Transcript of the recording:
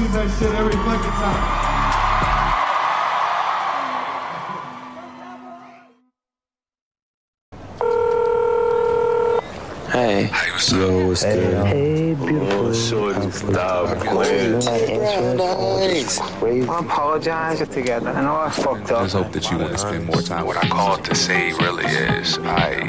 use that shit every fucking time. Hey. Hey, what's up? Yo, what's good? Hey, beautiful. Oh, shorty, stop playing. Crazy. I apologize together. I know I fucked up. I just hope that you want to spend more time. What I called to say really is, I